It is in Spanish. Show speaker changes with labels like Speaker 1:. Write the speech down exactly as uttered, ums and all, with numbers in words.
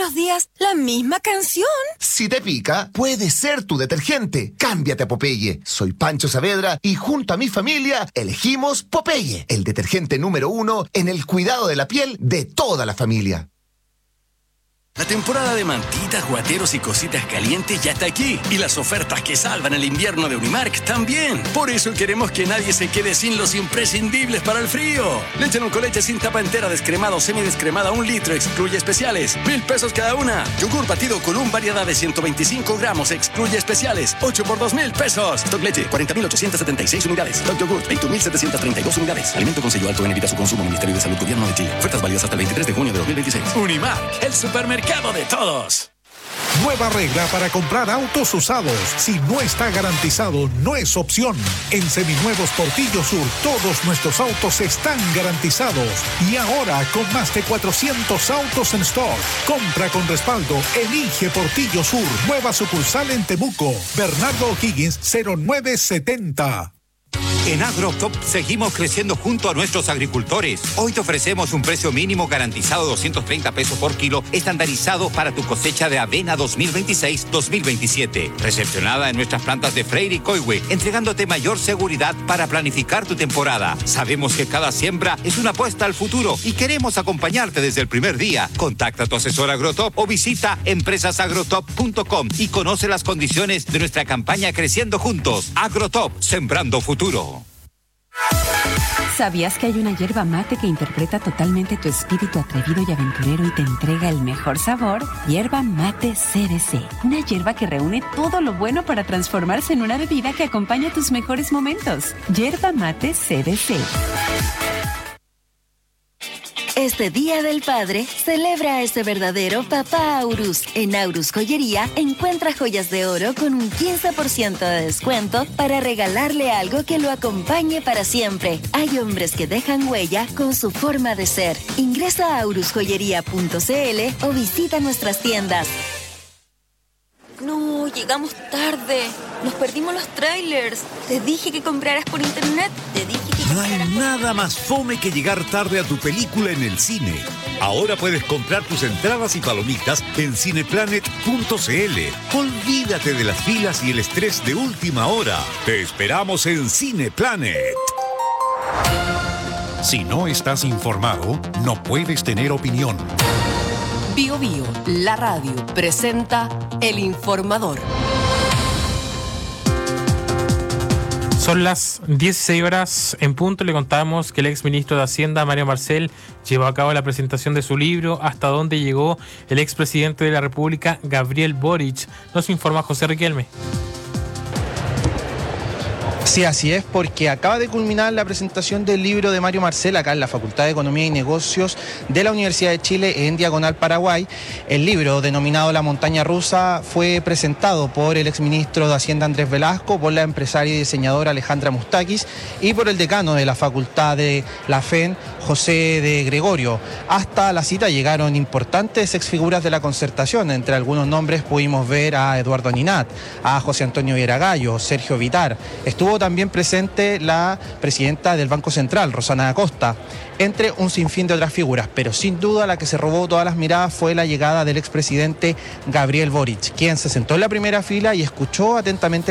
Speaker 1: los días la misma canción.
Speaker 2: Si te pica, puede ser tu detergente. Cámbiate a Popeye. Soy Pancho Saavedra y junto a mi familia elegimos Popeye, el detergente número uno en el cuidado de la piel de toda la familia.
Speaker 3: La temporada de mantitas, guateros y cositas calientes ya está aquí. Y las ofertas que salvan el invierno de Unimark también. Por eso queremos que nadie se quede sin los imprescindibles para el frío. Leche en leche sin tapa entera, descremada o semidescremada, un litro, excluye especiales. Mil pesos cada una. Yogur batido con un variedad de ciento veinticinco gramos, excluye especiales. ocho por dos mil pesos. Stock leche, cuarenta mil ochocientas setenta y seis unidades. Stock yogur, veinte mil setecientas treinta y dos unidades. Alimento con sello alto en evita su consumo. Ministerio de Salud, Gobierno de Chile. Ofertas válidas hasta el veintitrés de junio de dos mil veintiséis. Unimark, el supermercado de todos.
Speaker 4: Nueva regla para comprar autos usados. Si no está garantizado, no es opción. En Seminuevos Portillo Sur, todos nuestros autos están garantizados. Y ahora, con más de cuatrocientos autos en stock. Compra con respaldo. Elige Portillo Sur. Nueva sucursal en Temuco. Bernardo O'Higgins, cero nueve setenta.
Speaker 5: En AgroTop seguimos creciendo junto a nuestros agricultores. Hoy te ofrecemos un precio mínimo garantizado de doscientos treinta pesos por kilo, estandarizado para tu cosecha de avena dos mil veintiséis dos mil veintisiete. Recepcionada en nuestras plantas de Freire y Coihue, entregándote mayor seguridad para planificar tu temporada. Sabemos que cada siembra es una apuesta al futuro y queremos acompañarte desde el primer día. Contacta a tu asesor AgroTop o visita empresas agrotop punto com y conoce las condiciones de nuestra campaña Creciendo Juntos. AgroTop, sembrando futuro.
Speaker 6: ¿Sabías que hay una yerba mate que interpreta totalmente tu espíritu atrevido y aventurero y te entrega el mejor sabor? Yerba Mate C B C. Una yerba que reúne todo lo bueno para transformarse en una bebida que acompaña tus mejores momentos. Yerba Mate C B C.
Speaker 7: Este Día del Padre, celebra a ese verdadero papá Aurus. En Aurus Joyería, encuentra joyas de oro con un quince por ciento de descuento para regalarle algo que lo acompañe para siempre. Hay hombres que dejan huella con su forma de ser. Ingresa a aurus joyería punto c l o visita nuestras tiendas.
Speaker 1: No, llegamos tarde. Nos perdimos los trailers. Te dije que compraras por internet. Te dije que
Speaker 8: No hay nada más fome que llegar tarde a tu película en el cine. Ahora puedes comprar tus entradas y palomitas en cineplanet punto c l. Olvídate de las filas y el estrés de última hora. Te esperamos en Cineplanet.
Speaker 4: Si no estás informado, no puedes tener opinión.
Speaker 9: Bio Bio, la radio, presenta El Informador.
Speaker 10: Son las dieciséis horas en punto. Le contamos que el exministro de Hacienda, Mario Marcel, llevó a cabo la presentación de su libro Hasta dónde llegó el expresidente de la República, Gabriel Boric. Nos informa José Riquelme.
Speaker 11: Sí, así es, porque acaba de culminar la presentación del libro de Mario Marcel acá en la Facultad de Economía y Negocios de la Universidad de Chile en Diagonal Paraguay. El libro, denominado La Montaña Rusa, fue presentado por el exministro de Hacienda Andrés Velasco, por la empresaria y diseñadora Alejandra Mustakis y por el decano de la Facultad de la F E N, José de Gregorio. Hasta la cita llegaron importantes exfiguras de la concertación. Entre algunos nombres pudimos ver a Eduardo Ninat, a José Antonio Vieragallo, Sergio Vitar. Estuvo también presente la presidenta del Banco Central, Rosana Acosta, entre un sinfín de otras figuras, pero sin duda la que se robó todas las miradas fue la llegada del expresidente Gabriel Boric, quien se sentó en la primera fila y escuchó atentamente